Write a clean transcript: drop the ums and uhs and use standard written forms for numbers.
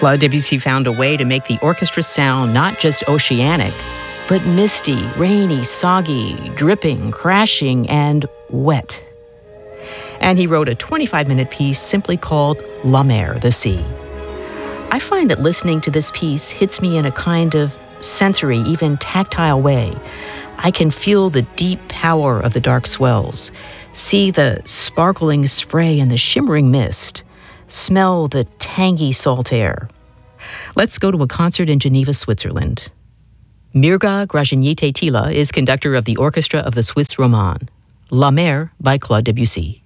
Claude Debussy found a way to make the orchestra sound not just oceanic, but misty, rainy, soggy, dripping, crashing, and wet. And he wrote a 25-minute piece simply called La Mer, the Sea. I find that listening to this piece hits me in a kind of sensory, even tactile way. I can feel the deep power of the dark swells, see the sparkling spray and the shimmering mist, smell the tangy salt air. Let's go to a concert in Geneva, Switzerland. Mirga Gražinytė Tyla is conductor of the Orchestra of the Swiss Roman. La Mer by Claude Debussy.